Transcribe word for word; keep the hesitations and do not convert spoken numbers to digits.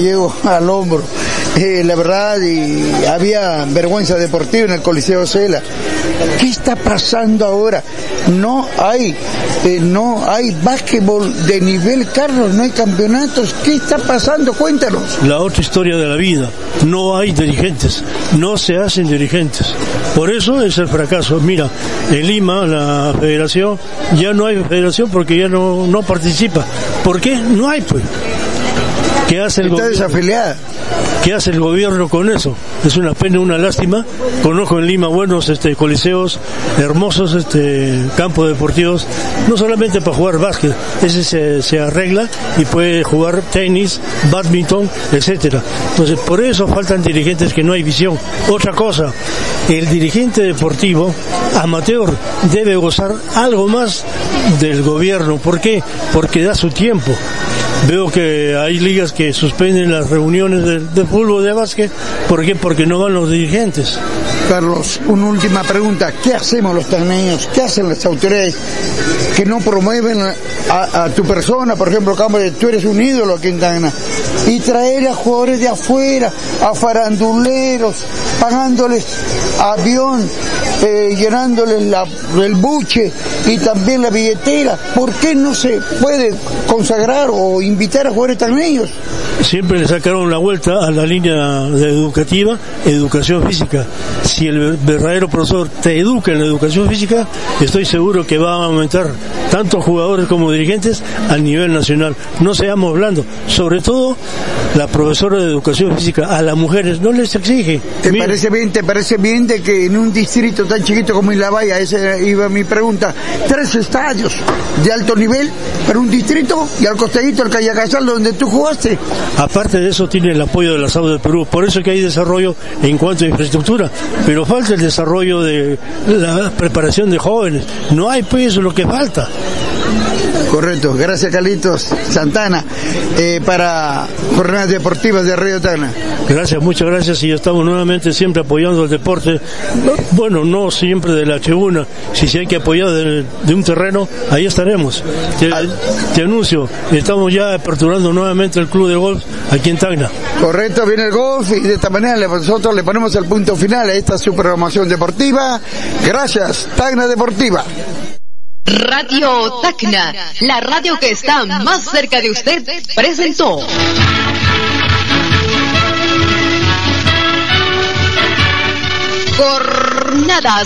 llevo al hombro. Eh, la verdad, y había vergüenza deportiva en el Coliseo Cela. ¿Qué está pasando ahora? No hay, eh, no hay básquetbol de nivel, Carlos, no hay campeonatos. ¿Qué está pasando? Cuéntanos. La otra historia de la vida, no hay dirigentes, no se hacen dirigentes. Por eso es el fracaso. Mira, en Lima la federación, ya no hay federación porque ya no, no participa. ¿Por qué? No hay, pues. ¿Qué hace el Está gobierno? desafiliada. ¿Qué hace el gobierno con eso? Es una pena, una lástima. Conozco en Lima buenos este, coliseos, hermosos este, campos deportivos, no solamente para jugar básquet, ese se, se arregla y puede jugar tenis, badminton, etcétera. Entonces, por eso faltan dirigentes que no hay visión. Otra cosa, el dirigente deportivo amateur debe gozar algo más del gobierno. ¿Por qué? Porque da su tiempo. Veo que hay ligas que suspenden las reuniones de, de fútbol, de básquet. ¿Por qué? Porque no van los dirigentes. Carlos, una última pregunta. ¿Qué hacemos los tacneños? ¿Qué hacen las autoridades que no promueven a, a tu persona? Por ejemplo, tú eres un ídolo aquí en Tacna. Y traer a jugadores de afuera, a faranduleros, pagándoles avión, eh, llenándoles la, el buche y también la billetera. ¿Por qué no se puede consagrar o invitar a jugadores tacneños? Siempre le sacaron la vuelta a la línea de educativa, educación física. Si el verdadero profesor te educa en la educación física, estoy seguro que va a aumentar tanto jugadores como dirigentes a nivel nacional. No seamos blandos. Sobre todo, la profesora de educación física a las mujeres no les exige. ¿Te Mira, parece bien, te parece bien de que en un distrito tan chiquito como Isla Bahía, esa iba mi pregunta, tres estadios de alto nivel para un distrito y al costadito el Callacasal donde tú jugaste? aparte de eso tiene el apoyo de la S A U de Perú, por eso es que hay desarrollo en cuanto a infraestructura, pero falta el desarrollo de la preparación de jóvenes, no hay pues eso es lo que falta. Correcto, gracias Carlitos Santana, eh, para Jornadas Deportivas de Río Tacna. Gracias, muchas gracias, y estamos nuevamente siempre apoyando el deporte, bueno, no siempre de la tribuna, si, si hay que apoyar de, de un terreno, ahí estaremos. Te, te anuncio, estamos ya aperturando nuevamente el club de golf aquí en Tacna. Correcto, viene el golf y de esta manera nosotros le ponemos el punto final a esta su programación deportiva. Gracias, Tacna Deportiva. Radio Tacna, la radio que está más cerca de usted, presentó Jornadas